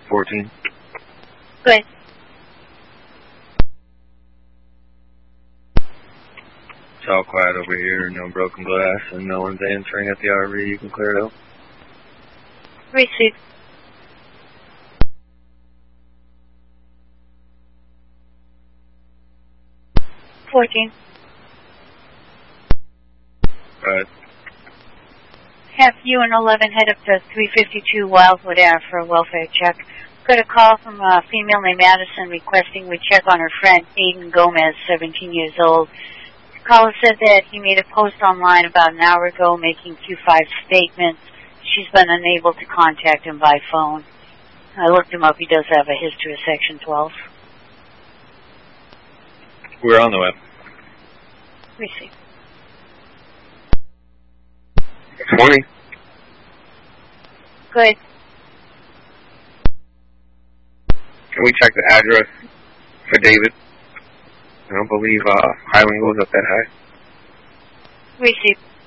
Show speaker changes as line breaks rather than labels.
14.
Good.
It's all quiet over here, no broken glass, and no one's answering at the RV. You can clear it out.
Receive. $14.
Right.
Have you and 11 head up to 352 Wildwood Ave for a welfare check. Got a call from a female named Madison requesting we check on her friend Aiden Gomez, 17 years old. The caller said that he made a post online about an hour ago making Q5 statements. She's been unable to contact him by phone. I looked him up. He does have a history of Section 12.
We're on the web.
Receive.
20.
Good.
Can we check the address for David? I don't believe Highland goes up that high.
Receive.